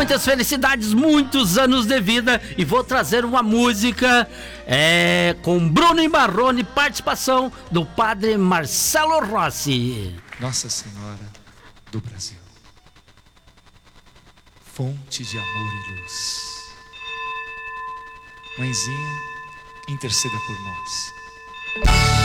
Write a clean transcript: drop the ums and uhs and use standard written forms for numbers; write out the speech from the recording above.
muitas felicidades, muitos anos de vida. E vou trazer uma música com Bruno e Marrone, participação do padre Marcelo Rossi. Nossa Senhora do Brasil, fonte de amor e luz, Mãezinha, interceda por nós.